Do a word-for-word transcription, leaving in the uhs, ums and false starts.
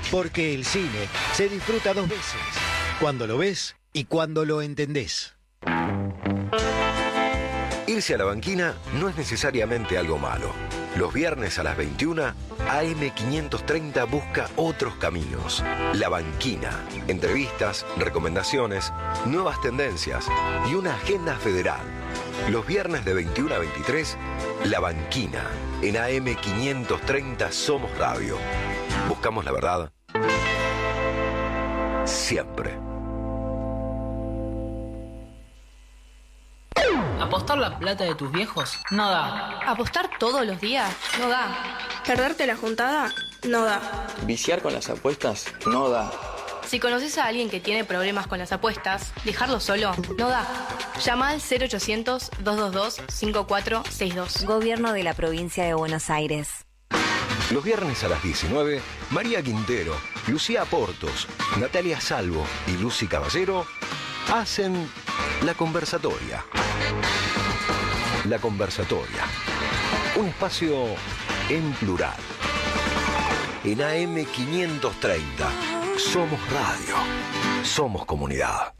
Porque el cine se disfruta dos veces, cuando lo ves y cuando lo entendés. Irse a la banquina no es necesariamente algo malo. Los viernes a las veintiuna, A M quinientos treinta busca otros caminos. La Banquina. Entrevistas, recomendaciones, nuevas tendencias y una agenda federal. Los viernes de veintiuna a veintitrés, La Banquina. En A M quinientos treinta Somos Radio. Buscamos la verdad. Siempre. ¿Apostar la plata de tus viejos? No da. ¿Apostar todos los días? No da. ¿Perderte la juntada? No da. ¿Viciar con las apuestas? No da. Si conoces a alguien que tiene problemas con las apuestas, dejarlo solo no da. Llama al cero ochocientos, doscientos veintidós, cincuenta y cuatro sesenta y dos. Gobierno de la Provincia de Buenos Aires. Los viernes a las diecinueve, María Quintero, Lucía Portos, Natalia Salvo y Lucy Caballero hacen La Conversatoria. La Conversatoria. Un espacio en plural. En A M quinientos treinta. Somos radio. Somos comunidad.